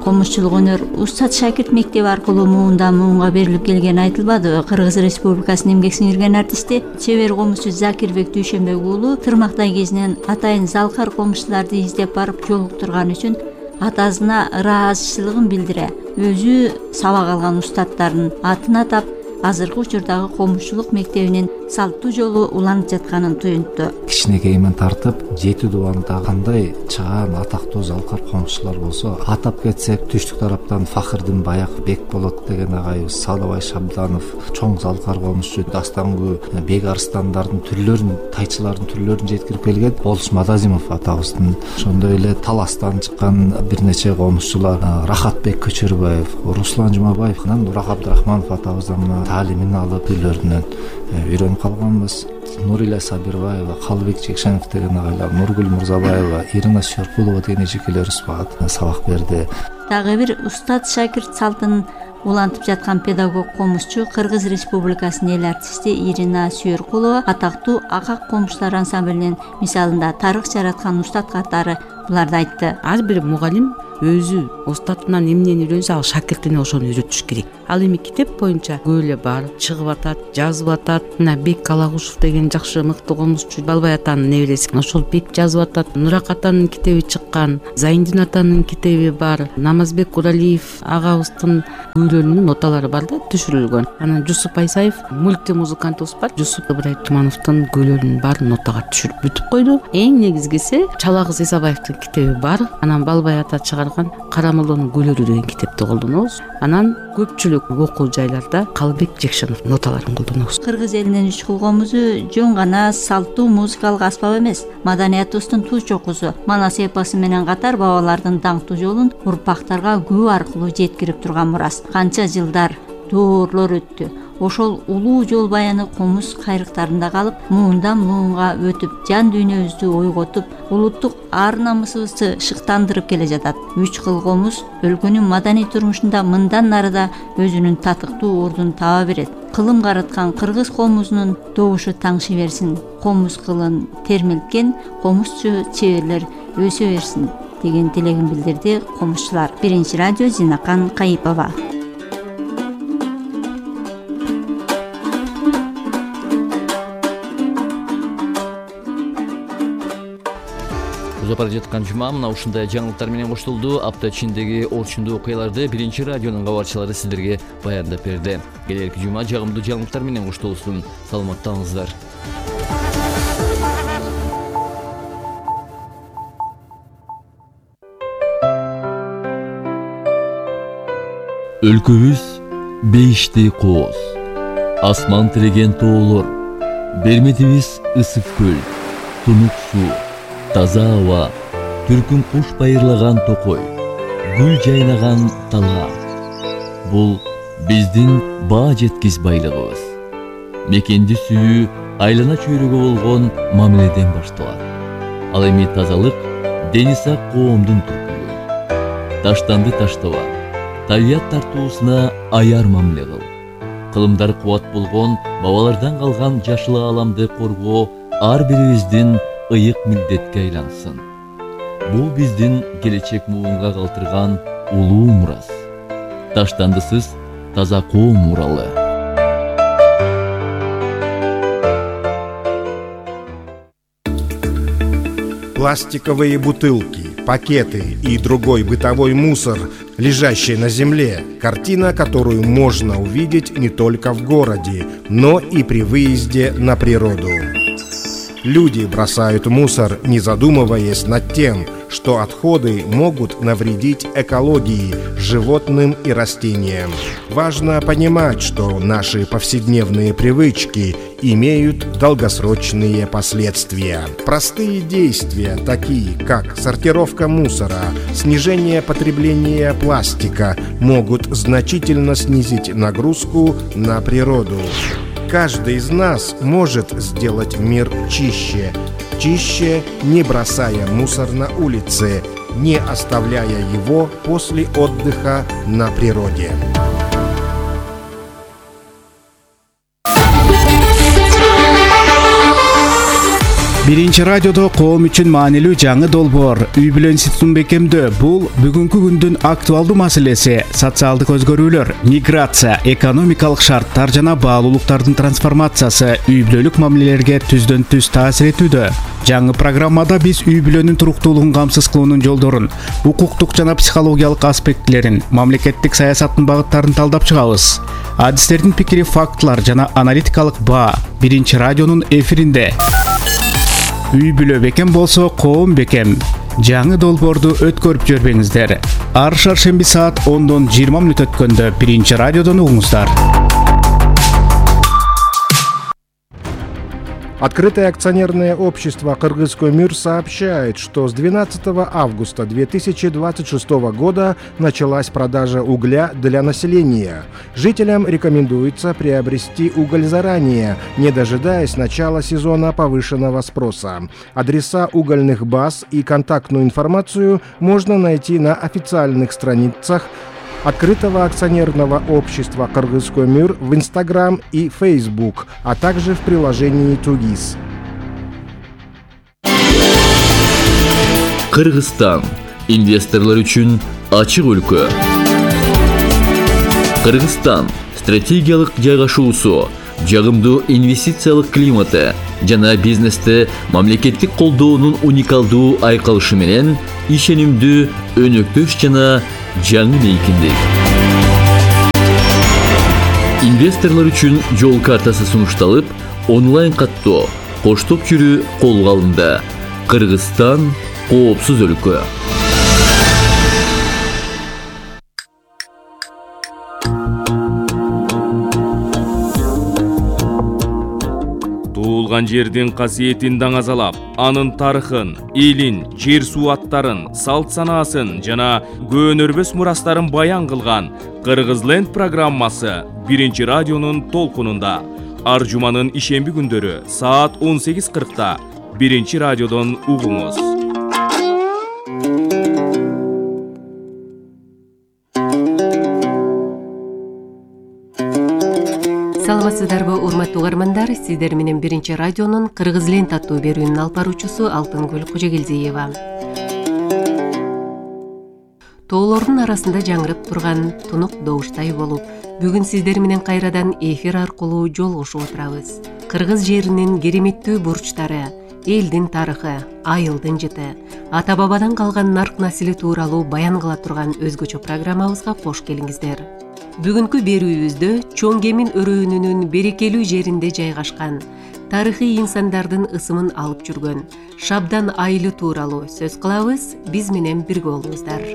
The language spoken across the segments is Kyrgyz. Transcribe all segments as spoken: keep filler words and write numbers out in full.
Комузчулук өнөр Устат шакирт мектеби аркылуу муундан муунга берилип келгени айтылбадыбы? Кыргыз Республикасынын эмгек сиңирген артисти, чебер комузчу Закирбек Дүйшөнбек уулу Тырмактай кезинен атайын залкар комузчуларды издеп барып жолуктурган үчүн атасына ыраазычылыгын билдире, өзү сабак алган устаттардын атын атап, азыркы учурдагы комузчулук мектебинин салттуу жолу уланып жатканын туюнтту. Кичинекейимен тартып жети дубанда кандай чыгаан атактуу залкар комузчулар болсо, атап кетсек түштүк тараптан Фахырдын Баяк Бек болот деген агайыбыз, Салыбай Шабданов, чоң залкар комузчу, Дастангү Бек Арстандардын түрлөрүн, тайчылардын түрлөрүн жеткирип келген Болуш Мадазимов атабыздын, ошондой эле Таластан чыккан бир нече комузчулар, Рахатбек Көчөрбаев, Руслан Жумабаев, Нур Абдрахманов атабыздан таалимин алып үйлөрүнөн үйрөнүп калганбыз. Нурила Сабирбаева, Калыбек Жекшенов деген агайлар, Нургүл Мурзабаева, Ирина Сүйөркулова деген эжекелерибиз багат сабак берди. Дагы бир устат шакирт салтын улантып жаткан педагог комузчу Кыргыз Республикасынын эл артисти Ирина Сүйөркулова атактуу Акак комузчулар ансамблинин мисалында тарых жараткан устат катары буларды айтты. Ар бир мугалим өзү устатынан эмнени үйрөнсө, ал шакиртине ошону үйрөтүш керек. Ал эми китеп боюнча көп эле бар, чыгып атат, жазып атат. Мына Бек Калагушев деген жакшы мыкты комузчу, Балбай атанын небереси. Ошол Бек жазып атат. Нурак атанын китеби чыккан, Зайындин атанын китеби бар, Намазбек Куралиев агабыздын күйлөрүнүн ноталары бар да, түшүрүлгөн. Анан Жусуп Айсаев мультимузыкантыбыз бар, Жусуп Ибрай Тумановдун күйлөрүнүн баарын нотага түшүрүп бүтүп койду. Эң негизгиси Чалакыз Исабаевдин китеби бар. Анан Балбай ата чыгарган Карамолдонун күйлөрү деген китепти колдонобуз. Анан көпчүлүк окуу жайларда Калыбек Жекшенов ноталарын колдонобуз. Кыргыз элинин үч кыл комузу жөн гана салттуу музыкалык аспап эмес, маданиятыбыздын туз чокусу. Манас эпосу менен катар бабалардын даңктуу жолун урпактарга күбө аркылуу жеткирип турган мурас. Канча жылдар, доорлор өттү. Ошол улуу жол баяны комуз кайрыктарында калып, муундан муунга өтүп, жан дүйнөбүздү ойготуп, улуттук ар намысыбызды шыктандырып келе жатат. Үч кыл комуз өлкөнүн маданий турмушунда мындан нарыда өзүнүн татыктуу ордун таба берет. Кылым караткан кыргыз комузунун добушу таңшы берсин, комуз кылын термелткен комузчу чеберлер өсө берсин деген тилегин билдирди комузчулар. Биринчи радио Зинакан Кайыпова. Бара жаткан жума мына ушундай жаңылыктар менен коштолду. Апта ичиндеги орчундуу окуяларды биринчи радионун кабарчылары сиздерге баяндап берди. Келерки жума жагымдуу жаңылыктар менен коштолсун. Саламаттаңыздар. Өлкөбүз бейишти кооз, асман тиреген тоолор, берметибиз ысык көл, тунук суу, таза аба, түркүн куш байырлаган токой, гүл жайнаган талга. Бул биздин баа жеткиз байлыгыбыз. Мекенди сүйүү айлана чөйрөгө болгон мамиледен башталат. Ал эми тазалык дени сак коомдун түркүлүгү. Таштанды таштаба, табият тартуусуна аяр мамиле кыл. Кылымдар кубат болгон бабалардан калган жашыл ааламды коргоо ар бирибиздин ыйык милдетке айлансын. Бул биздин келечек муунга калтырган улуу мурас. Таштандысыз таза коом муралы. Пластиковые бутылки, пакеты и другой бытовой мусор, лежащий на земле, картина, которую можно увидеть не только в городе, но и при выезде на природу. Люди бросают мусор, не задумываясь над тем, что отходы могут навредить экологии, животным и растениям. Важно понимать, что наши повседневные привычки имеют долгосрочные последствия. Простые действия, такие как сортировка мусора, снижение потребления пластика, могут значительно снизить нагрузку на природу. Каждый из нас может сделать мир чище. Чище, не бросая мусор на улице, не оставляя его после отдыха на природе. Биринчи радиодо коом үчүн маанилүү жаңы долбоор үй бүлө институтун бекемдөө. Бул бүгүнкү күндүн актуалдуу маселеси. Социалдык өзгөрүүлөр, миграция, экономикалык шарттар жана баалуулуктардын трансформациясы үй бүлөлүк мамилелерге түздөн түз таасир этүүдө. Жаңы программада биз үй бүлөнүн туруктуулугун камсыз кылуунун жолдорун, укуктук жана психологиялык аспектилерин, мамлекеттик саясаттын багыттарын талдап чыгабыз. Адистердин пикири, фактылар жана аналитикалык баа биринчи радионун эфиринде. Үй бүлө бекем болсо, коом бекем. Жаңы долбоорду өткөрүп жүрбөңүздөр. Ар шаршемби саат ондон жыйырма мүнөт өткөндө биринчи радиодон угуңуздар. Открытое акционерное общество «Кыргызкөмүр» сообщает, что с двенадцатого августа две тысячи двадцать шестого года началась продажа угля для населения. Жителям рекомендуется приобрести уголь заранее, не дожидаясь начала сезона повышенного спроса. Адреса угольных баз и контактную информацию можно найти на официальных страницах Открытого акционерного общества «Кыргызкөмүр» в Инстаграм и Фейсбук, а также в приложении «Тугис». Кыргызстан инвесторлар үчүн ачык өлкө. Кыргызстан стратегиялык жайгашуусу, жагымдуу инвестициялык климаты жана бизнесте мамлекеттик колдоонун уникалдуу айкалышы менен ишенимдүү, өнөктөш жана жаңы мейкиндик. Инвесторлор үчүн жол картасы сунушталып, онлайн каттоо, коштоп жүрүү колго алынды. Кыргызстан коопсуз өлкө. Туылган жердин касиетин даңазалап, анын тарыхын, элин, жер суу аттарын, салт санаасын жана көөнөрбөс мурастарын баян кылган Кыргызленд программасы биринчи радионун толкунунда. Ар жуманын ишемби күндөрү саат он сегиз кыркта биринчи радиодон угуңуз. Саламатсыздарбы, урматтуу угармандар, сиздер менен биринчи радионун Кыргызленд аттуу берүүнүн алып баруучусу Алтынгүл Кожогелдиева. Тоолордун арасында жаңырып турган тунук добуштай болуп, бүгүн сиздер менен кайрадан эфир аркылуу жолугушуп отурабыз. Кыргыз жеринин кереметтүү бурчтары, элдин тарыхы, айылдын жыты, ата бабадан калган нарк насили тууралуу баян кыла турган өзгөчө программабызга кош келиңиздер. Бүгүнкү берүүбүздө Чоң Кемин өрөөнүнүн берекелүү жеринде жайгашкан, тарыхый инсандардын ысымын алып жүргөн Шабдан айылы тууралуу сөз кылабыз. Биз менен бирге болуңуздар.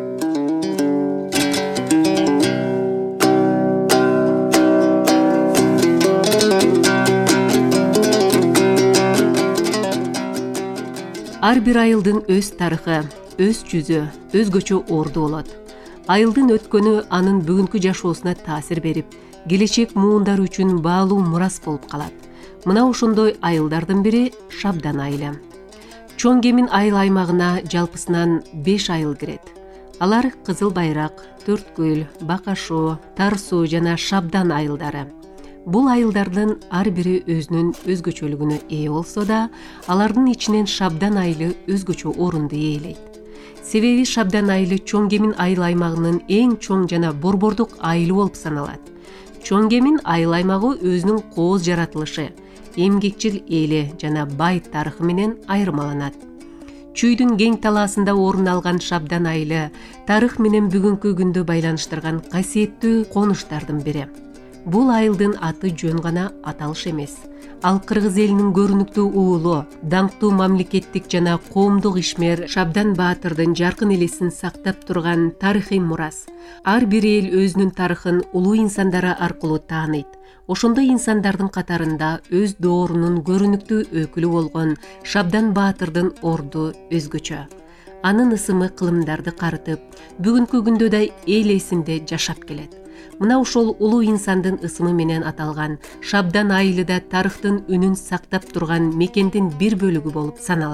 Ар бир айылдын өз тарыхы, өз жүзү, өзгөчө орду болот. Айылдын өткөнү анын бүгүнкү жашоосуна таасир берип, келечек муундар үчүн баалуу мурас болуп калат. Мына ошондой айылдардын бири Шабдан айылы. Чоң Кемин айыл аймагына жалпысынан беш айыл кирет. Алар Кызыл Байрак, Төрткүл, Бакашоо, Тар суу жана Шабдан айылдары. Бул айылдардын ар бири өзүнүн өзгөчөлүгүнө ээ болсо да, алардын ичинен Шабдан айылы өзгөчө орунду ээлейт. Себеби Шабдан айылы Чоң Кемин айыл аймагынын эң чоң жана борбордук айылы болуп саналат. Чоң Кемин айыл аймагы өзүнүн кооз жаратылышы, эмгекчил эли жана бай тарыхы менен айырмаланат. Чүйдүн кең талаасында орун алган Шабдан айылы тарых менен бүгүнкү күндө байланыштырган касиеттүү конуштардын бири. Бул айылдын аты жөн гана аталыш эмес. Ал кыргыз элинин көрүнүктүү уулу, даңктуу мамлекеттик жана коомдук ишмер Шабдан Баатырдын жаркын элесин сактап турган тарыхый мурас. Ар бир эл өзүнүн тарыхын улуу инсандары аркылуу тааныйт. Ошондой инсандардын катарында өз доорунун көрүнүктүү өкүлү болгон Шабдан Баатырдын орду өзгөчө. Анын ысымы кылымдарды карытып, бүгүнкү күндө да эл эсинде жашап келет. Мына ошол улуу инсандын ысымы менен аталган Шабдан айылы да тарыхтын үнүн сактап турган мекендин бир бөлүгү болуп саналат.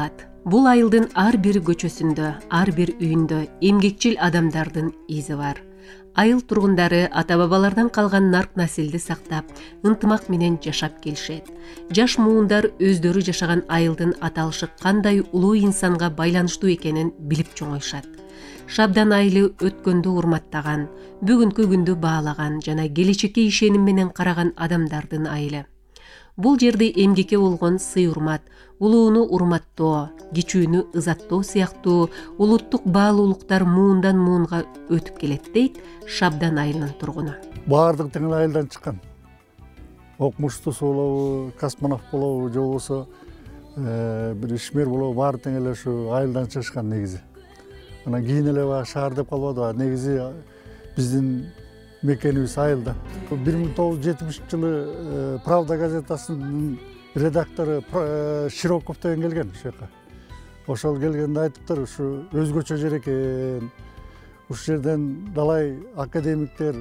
Бул айылдын ар бир көчөсүндө, ар бир үйүндө эмгекчил адамдардын изи бар. Айыл тургундары ата-бабалардан калган нарк насилди сактап, ынтымак менен жашап келишет. Жаш муундар өздөрү жашаган айылдын аталышы кандай улуу инсанга байланыштуу экенин билип чоңоюшат. Шабдан айылы өткөндү урматтаган, бүгүнкү күндү баалаган жана келечекке ишеним менен караган адамдардын айылы. Бул жерде эмгекке болгон сый-урмат, улууну урматтоо, кичүүнү ызаттоо сыяктуу улуттук баалуулуктар муундан муунга өтүп келет дейт Шабдан айылынын тургуну. Баардык тең айылдан чыккан. Окмуштус болобу, космонавт болобу, же болбосо бир ишмер болобу, баары тең эле ушу айылдан чыгышкан негизи. Анан кийин эле баягы шаар деп калбадыбы, негизи биздин мекенибиз айылда. бир миң тогуз жүз жетимишинчи жылы Правда газетасынын редактору Широков деген келген ушул жака. Ошол келгенде айтыптыр, ушу өзгөчө жер экен. Ушул жерден далай академиктер,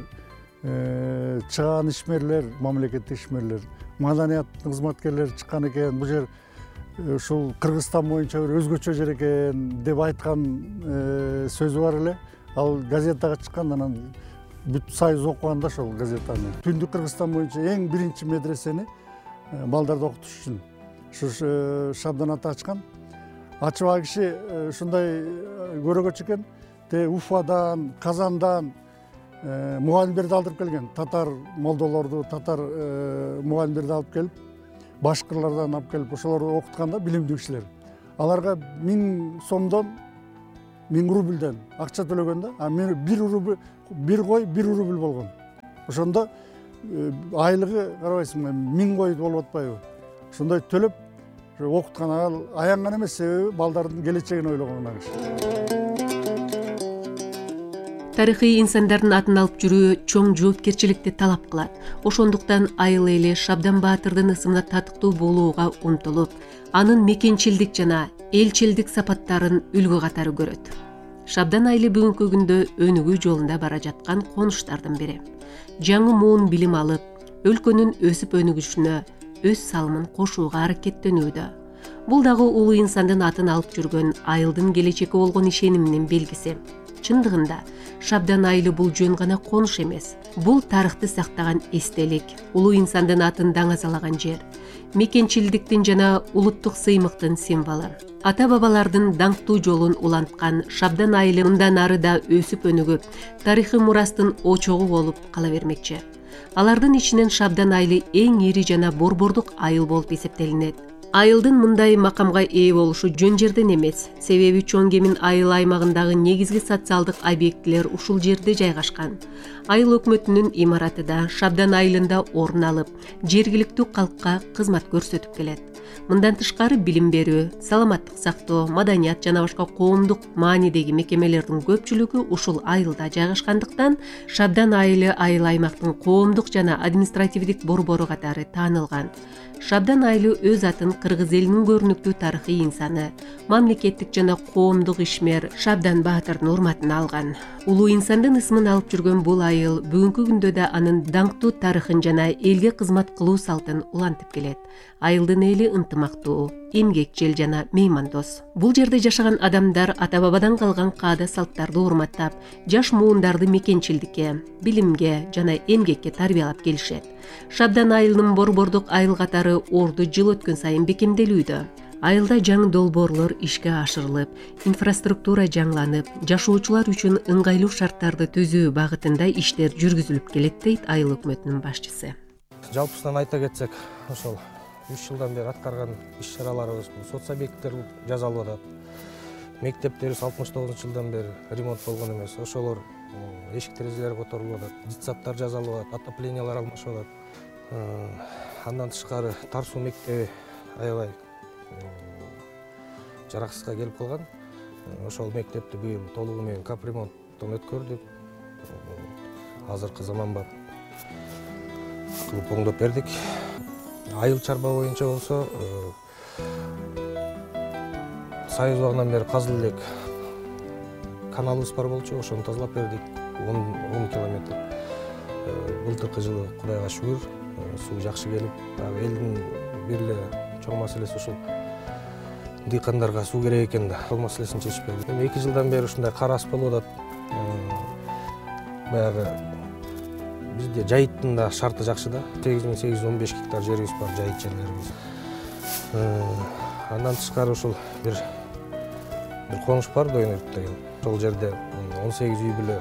чыгаан ишмерлер, мамлекеттик ишмерлер, маданият кызматкерлери чыккан экен. Бул жер ушул Кыргызстан боюнча бир өзгөчө жер экен деп айткан сөзү бар эле. Ал газетага чыккан, анан бүт союз окуганда ошол газетаны. Түндүк Кыргызстан боюнча эң биринчи медресени балдарды окутуш үчүн ушу Шабдан ата ачкан. Ачыбаа киши ушундай көрөгөч экен. Те Уфадан, Казандан мугалимдерди алдырып келген. Татар молдолорду, татар мугалимдерди алып келип, башкырлардан алып келип, ошолорду окутканда билимдүү кишилер. Аларга миң сомдон, миң рубльден акча төлөгөндө, а мен бир рубль, бир кой бир рубль болгон. Ошондо айлыгы карабайсыңбы, миң кой болуп атпайбы? Ошондой төлөп окуткан, ал аянган эмес, себеби балдардын келечегин ойлогон киши. Тарыхый инсандардын атын алып жүрүү чоң жоопкерчиликти талап кылат. Ошондуктан айыл эли Шабдан баатырдын ысымына татыктуу болууга умтулуп, анын мекенчилдик жана элчилдик сапаттарын үлгү катары көрөт. Шабдан айылы бүгүнкү күндө өнүгүү жолунда бара жаткан конуштардын бири. Жаңы муун билим алып, өлкөнүн өсүп өнүгүшүнө өз салымын кошууга аракеттенүүдө. Бул дагы улуу инсандын атын алып жүргөн айылдын келечекке болгон ишениминин белгиси. Чындыгында Шабдан айылы бул жөн гана конуш эмес. Бул тарыхты сактаган эстелик, улуу инсандын атын даңазалаган жер, мекенчилдиктин жана улуттук сыймыктын символу. Ата-бабалардын даңктуу жолун уланткан Шабдан айылы мындан ары да өсүп өнүгүп, тарыхый мурастын очогу болуп кала бермекчи. Алардын ичинен Шабдан айылы эң ири жана борбордук айыл болуп эсептелинет. Айылдын мындай макамга ээ болушу жөн жерден эмес, себеби чоң кемин айыл аймагындагы негизги социалдык объектилер ушул жерде жайгашкан. Айыл өкмөтүнүн имараты да Шабдан айылында орун алып, жергиликтүү калкка кызмат көрсөтүп келет. Мындан тышкары билим берүү, саламаттык сактоо, маданият жана башка коомдук маанидеги мекемелердин көпчүлүгү ушул айылда жайгашкандыктан Шабдан айылы айыл аймактын коомдук жана административдик борбору катары таанылган. Шабдан айылы өз атын кыргыз элинин көрүнүктүү тарыхый инсаны, мамлекеттик жана коомдук ишмер Шабдан баатырдын урматына алган. Улуу инсандын ысмын алып жүргөн бул айыл бүгүнкү күндө да анын даңктуу тарыхын жана элге кызмат кылуу салтын улантып келет. Айылдын эли ынтымактуу, эмгекчил жана меймандос. Бул жерде жашаган адамдар ата-бабадан калган каада салттарды урматтап, жаш муундарды мекенчилдикке, билимге жана эмгекке тарбиялап келишет. Шабдан айылынын борбордук айыл катары орду жыл өткөн сайын бекемделүүдө. Айылда жаңы долбоорлор ишке ашырылып, инфраструктура жаңыланып, жашоочулар үчүн ыңгайлуу шарттарды түзүү багытында иштер жүргүзүлүп келет дейт айыл өкмөтүнүн башчысы. Жалпысынан айта кетсек, ошол үч жылдан бери аткарган иш-чараларыбыз соц объекттер жасалып атат. Мектептерибиз алтымыш тогузунчу жылдан бери ремонт болгон эмес. Ошолор эшик терезелери которулуп атат, детсадтар жасалып атат, отоплениялар алмашып атат. Андан тышкары тар суу мектеби аябай жараксызга келип калган. Ошол мектепти быйыл толугу менен капремонттон өткөрдүк. Азыркы заманбап кылып оңдоп бердик. Айыл чарба боюнча болсо союз убагынан бери казылып элек каналыбыз бар болчу, ошону тазалап бердик. он километр. Былтыркы жылы Кудайга шүгүр, суу жакшы келип, элдин бир эле чоң маселеси ушул дыйкандарга суу керек экен да, сол маселесин чечпеди. Эми эки жылдан бери ушундай кар ас болуп атат. Баягы бизде жайыттын да шарты жакшы да. сегиз миң сегиз жүз он беш гектар жерибиз бар, жайыт жерлерибиз. Андан тышкары ушул бир бир конуш бар, Дойнөрт деген. Ошол жерде он сегиз үй бүлө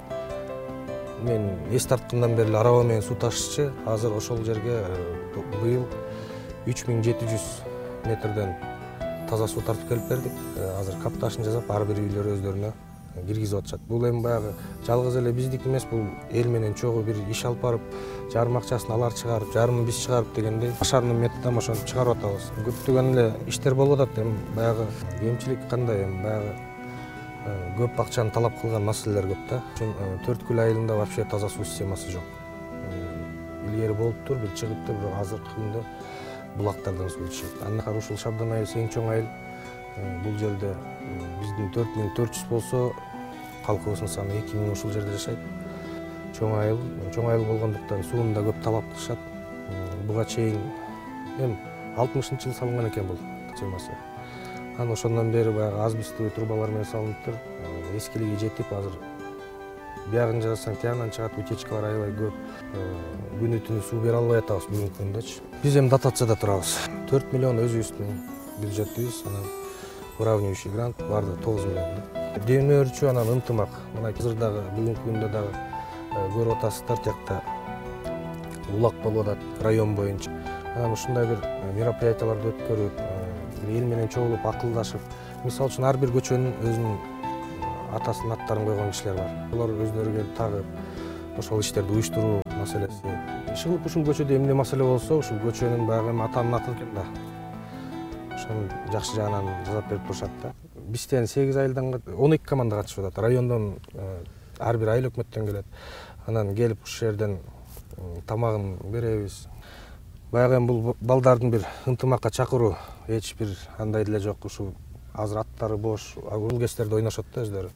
мен эс тарткандан бери араба менен суу ташычы. Азыр ошол жерге быйыл үч миң жети жүз метрден таза суу тартып келип бердик. Азыр капташын жасап, ар бир үйлөр өздөрүнө киргизип атышат. Бул эми баягы жалгыз эле биздик эмес, бул эл менен чогуу бир иш алып барып, жарым акчасын алар чыгарып, жарымын биз чыгарып дегендей башарнын методдон ошентип чыгарып атабыз. Көптөгөн эле иштер болуп атат. Эми баягы кемчилик кандай, эми баягы көп акчаны талап кылган маселелер көп да. Төрткүл айылында вообще таза суу системасы жок. Илгери болуптур, бир чыгыптыр, бирок азыркы күндө булактардан суу ичет. Андан ушул Шабдан айыл эң чоң айыл. Бул жерде биздин төрт миң төрт жүз болсо, калкыбыздын саны эки миң ушул жерде жашайт. Чоң айыл, чоң айыл болгондуктан сууну да көп талап кылышат. Буга чейин эми алтымышынчы жылы салынган экен бул системасы. Анан ошондон бери баягы азбестовый трубалар менен салыныптыр. Эскилиги жетип, азыр биягын жасасаң тиянан чыгат, утечкалар аябай көп. Күнү түнү суу бере албай атабыз бүгүнкү күндөчү. Биз эми дотацияда турабыз. төрт миллион өзүбүздүн бюджетибиз, анан уравнивающий грант барды тогуз миллион. Демне өрчү, анан ынтымак. Мына азыр дагы бүгүнкү күндө дагы көрүп атасыздар, жакта улак болуп атат район боюнча. Анан ушундай бир мероприятияларды өткөрүп, эл менен чогулуп, акылдашып, мисалы үчүн ар бир көчөнүн өзүнүн атасынын аттарын койгон кишилер бар. Алар өздөрү келип тагып ошол иштерди уюштуруу маселеси. Чыгып ушул көчөдө эмне маселе болсо, ушул көчөнүн баягы атанын аты экен да. Ошону жакшы жагынан жазап берип турушат да. Бизден сегиз айылдан он эки команда катышып атат. Райондон ар бир айыл өкмөттөн келет. Анан келип ушул жерден тамагын беребиз. Баягы бул балдардын бир ынтымакка чакыруу, эч бир андай деле жок. Ушул азыр аттары бош, бул кездерде ойношот да өздөрү.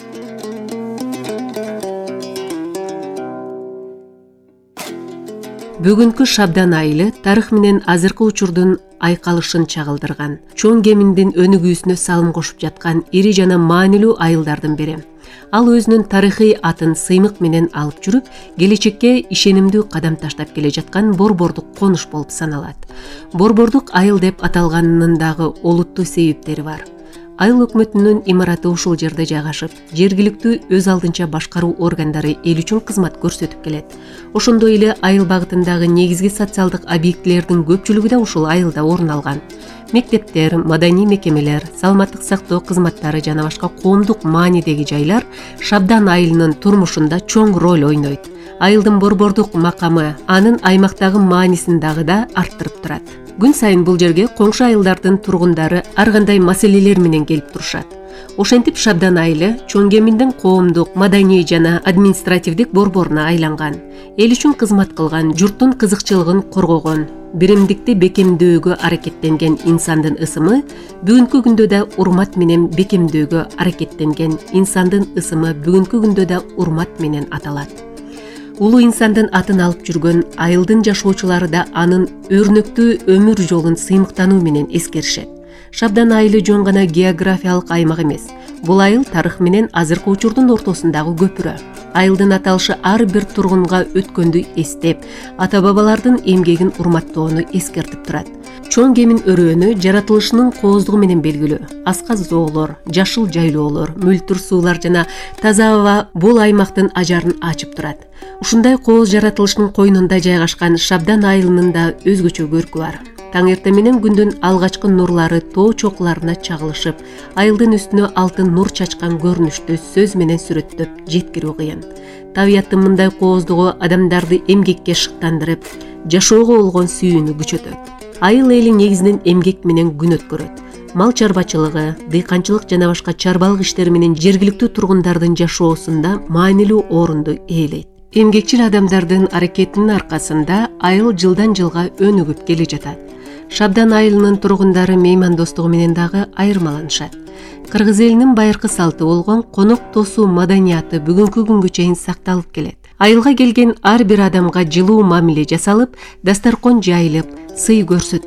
Бүгүнкү Шабдан айылы тарых менен азыркы учурдун айкалышын чагылдырган, чоң кемиңдин өнүгүүсүнө салым кошуп жаткан ири жана маанилүү айылдардын бири. Ал өзүнүн тарыхый атын сыймык менен алып жүрүп, келечекке ишенимдүү кадам таштап келе жаткан Борбордук конуш болуп саналат. Борбордук айыл деп аталганынын дагы олуттуу себептери бар. Айыл өкмөтүнүн имараты ушул жерде жайгашып, жергиликтүү өз алдынча башкаруу органдары эл үчүн кызмат көрсөтүп келет. Ошондой эле айыл багытындагы негизги социалдык объектилердин көпчүлүгү да ушул айылда орун алган. Мектептер, маданий мекемелер, саламаттык сактоо кызматтары жана башка коомдук маанидеги жайлар Шабдан айылынын турмушунда чоң роль ойнойт. Айылдын борбордук макамы анын аймактагы маанисин дагы да арттырып турат. Күн сайын бул жерге коңшу айылдардын тургундары ар кандай маселелер менен келип турушат. Ошентип Шабдан айылы чоң кемиңдин коомдук, маданий жана административдик борборуна айланган. Эл үчүн кызмат кылган, журттун кызыкчылыгын коргогон, биримдикти бекемдөөгө аракеттенген инсандын ысымы бүгүнкү күндө да урмат менен бекемдөөгө аракеттенген инсандын ысымы бүгүнкү күндө да урмат менен аталат. Улуу инсандын атын алып жүргөн айылдын жашоочулары да анын өрнөктүү өмүр жолун сыймыктануу менен эскеришет. Шабдан айылы жөн гана географиялык аймак эмес. Бул айыл тарых менен азыркы учурдун ортосундагы көпүрө. Айылдын аталышы ар бир тургунга өткөндү эстеп, ата-бабалардын эмгегин урматтоону эскертип турат. Чоң кемин өрөөнү жаратылышынын кооздугу менен белгилүү. Аска зоолор, жашыл жайлоолор, мөлтүр суулар жана таза аба бул аймактын ажарын ачып турат. Ушундай кооз жаратылышынын койнунда жайгашкан Шабдан айылынын да өзгөчө көркү бар. Таң эрте менен күндүн алгачкы нурлары тоо чокуларына чагылышып, айылдын үстүнө алтын нур чачкан көрүнүштү сөз менен сүрөттөп жеткирүү кыйын. Табияттын мындай кооздугу адамдарды эмгекке шыктандырып, жашоого болгон сүйүүнү күчөтөт. Айыл эли негизинен эмгек менен күн өткөрөт. Мал чарбачылыгы, дыйканчылык жана башка чарбалык иштери менен жергиликтүү тургундардын жашоосунда маанилүү орунду ээлейт. Эмгекчил адамдардын аракетинин аркасында айыл жылдан жылга өнүгүп келе жатат. Шабдан айылынын тургундары меймандостугу менен дагы айырмаланышат. Кыргыз элинин байыркы салты болгон конок тосуу маданияты бүгүнкү күнгө чейин сакталып келет. Айылга келген ар бир адамга жылуу мамиле жасалып, дастаркон жайылып, сый көрсөтүлөт.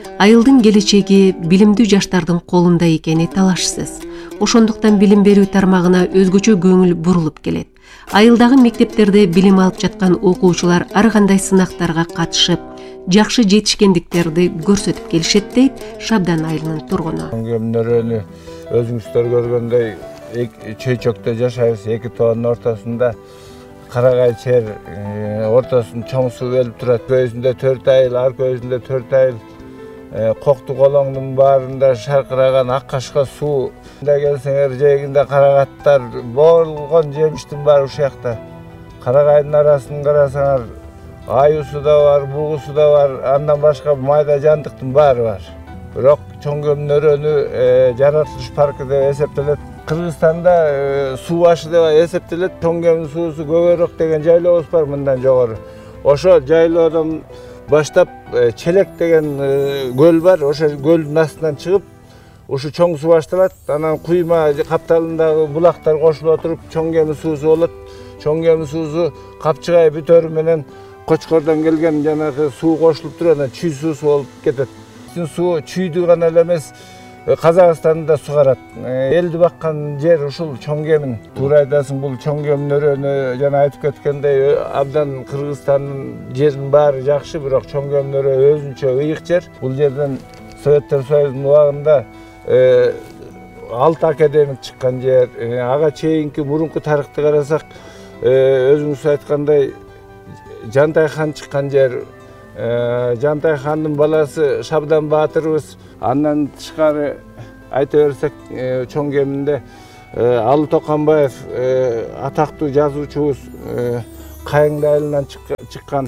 Айылдын келечеги билимдүү жаштардын колунда экени талашсыз. Ошондуктан билим берүү тармагына өзгөчө көңүл бурулуп келет. Айылдагы мектептерде билим алып жаткан окуучулар ар кандай сынактарга катышып, жакшы жетишкендиктерди көрсөтүп келишет дейт Шабдан айылынын тургуну. Көмнөрөнү өзүңүздөр көргөндөй чөйчөктө жашайбыз, эки тоонун ортосунда карагай чер, ортосунда чоң суу өлүп турат. Көзүндө төрт айыл, ар көзүндө төрт айыл. Кокту колоңдун баарында шаркыраган ак кашка суу. Мында келсеңер жээгинде карагаттар, болгон жемиштин баары ушул жакта. Карагайдын арасын карасаңар, аюусу да бар, бугусу да бар, андан башка майда жандыктын баары бар. Бирок чоң көмнөрөнү жаратылыш паркы деп эсептелет. Кыргызстанда суу башы деп эсептелет. Чоң көмүн суусу көбөрөөк деген жайлообуз бар мындан жогору. Ошо жайлоодон баштап Челек деген көл бар. Ошо көлдүн астынан чыгып, ушу чоң суу башталат. Анан куйма капталындагы булактар кошулуп отуруп чоң көмүн суусу болот. Чоң көмүн суусу Капчыгай бүтөрү менен Кочкордон келген жанагы суу кошулуп туруп, анан чүй суусу болуп кетет. Суу чүйдү гана эле эмес, Казакстанды да сугарат. Элди баккан жер ушул чоң көмүн. Туура айтасың, бул чоң көмүнөрөнү жана айтып кеткендей абдан Кыргызстандын жеринин баары жакшы, бирок чоң көмүнөрө өзүнчө ыйык жер. Бул жерден Советтер Союзунун убагында алты академик чыккан жер. Ага чейинки мурунку тарыхты карасак, өзүңүз айткандай Жантай хан чыккан жер. Жантай хандын баласы Шабдан баатырыбыз. Андан тышкары айта берсек, чоң көмүндө Алы Токонбаев атактуу жазуучубуз Кайыңды айылынан чыккан.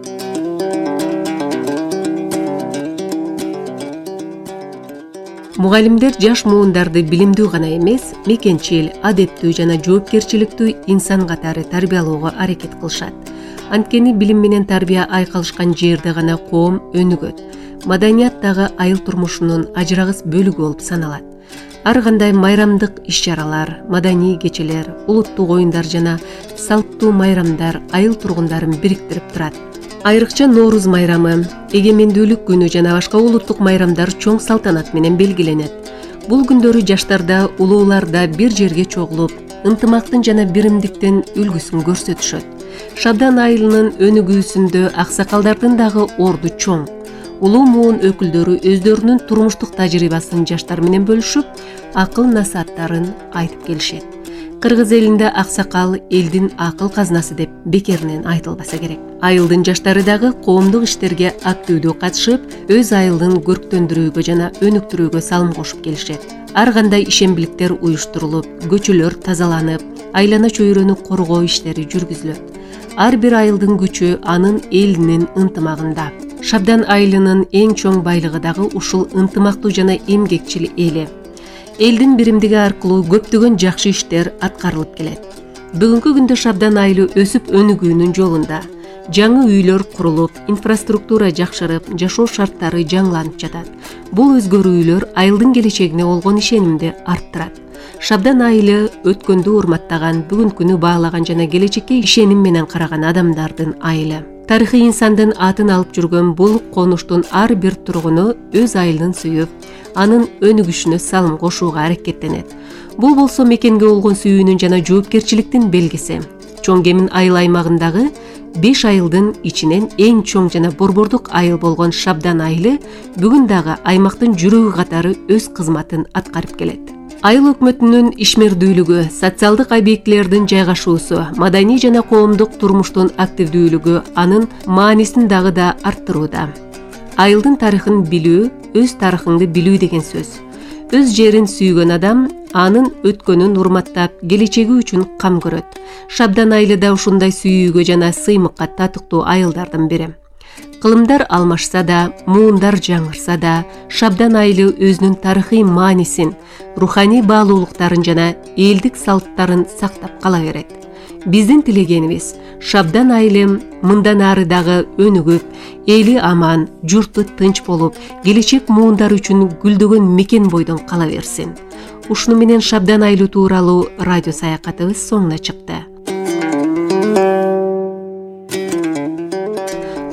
Мугалимдер жаш муундарды билимдүү гана эмес, мекенчил, адептүү жана жоопкерчиликтүү инсан катары тарбиялоого аракет кылышат. Анткени билим менен тарбия айкалышкан жерде гана коом өнүгөт. Маданият дагы айыл турмушунун ажырагыс бөлүгү болуп саналат. Ар кандай майрамдык иш-чаралар, маданий кечелер, улуттук оюндар жана салттуу майрамдар айыл тургундарын бириктирип турат. Айрыкча Нооруз майрамы, эгемендүүлүк күнү жана башка улуттук майрамдар чоң салтанат менен белгиленет. Бул күндөрү жаштарда, улууларда бир жерге чогулуп, ынтымактын жана биримдиктин үлгүсүн көрсөтүшөт. Шабдан айылынын өнүгүүсүндө аксакалдардын дагы орду чоң. Улуу муун өкүлдөрү өздөрүнүн турмуштук тажрыйбасын жаштар менен бөлүшүп, акыл насааттарын айтып келишет. Кыргыз элинде аксакал элдин акыл казнасы деп бекеринен айтылбаса керек. Айылдын жаштары дагы коомдук иштерге активдүү катышып, өз айылын көрктөндүрүүгө жана өнүктүрүүгө салым кошуп келишет. Ар кандай ишембиликтер уюштурулуп, көчөлөр тазаланып, айлана чөйрөнү коргоо иштери жүргүзүлөт. Ар бир айылдын күчү анын элинин ынтымагында. Шабдан айылынын эң чоң байлыгы дагы ушул ынтымактуу жана эмгекчил эли. Элдин биримдиги аркылуу көптөгөн жакшы иштер аткарылып келет. Бүгүнкү күндө Шабдан айылы өсүп өнүгүүнүн жолунда. Жаңы үйлөр курулуп, инфраструктура жакшырып, жашоо шарттары жаңыланып жатат. Бул өзгөрүүлөр айылдын келечегине болгон ишенимди арттырат. Шабдан айылы өткөндү урматтаган, бүгүнкүнү баалаган жана келечекке ишеним менен караган адамдардын айылы. Тарыхый инсандын атын алып жүргөн бул конуштун ар бир тургуну өз айылын сүйүп, анын өнүгүшүнө салым кошууга аракеттенет. Бул болсо мекенге болгон сүйүүнүн жана жоопкерчиликтин белгиси. Чоң көмүн айыл аймагындагы беш айылдын ичинен эң чоң жана борбордук айыл болгон Шабдан айылы бүгүн дагы аймактын жүрөгү катары өз кызматын аткарып келет. Айыл өкмөтүнүн ишмердүүлүгү, социалдык объектилердин жайгашуусу, маданий жана коомдук турмуштун активдүүлүгү анын маанисин дагы да арттырууда. Айылдын тарыхын билүү, өз тарыхыңды билүү деген сөз. Өз жерин сүйгөн адам анын өткөнүн урматтап, келечеги үчүн кам көрөт. Шабдан айылы да ушундай сүйүүгө жана сыймыкка татыктуу айылдардын бири. Кылымдар алмашса да, муундар жаңырса да, Шабдан айылы өзүнүн тарыхый маанисин, руханий баалуулуктарын жана элдик салттарын сактап кала берет. Биздин тилегенибиз Шабдан айылы мындан ары дагы өнүгүп, эли аман, журту тынч болуп, келечек муундар үчүн гүлдөгөн мекен бойдон кала берсин. Ушуну менен Шабдан айылы тууралуу радио саякатыбыз соңуна чыкты.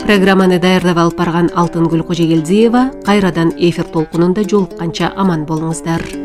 Программаны даярдап алып барган Алтынгүл Кожогелдиева. Кайрадан эфир толкунунда жолукканча аман болуңуздар.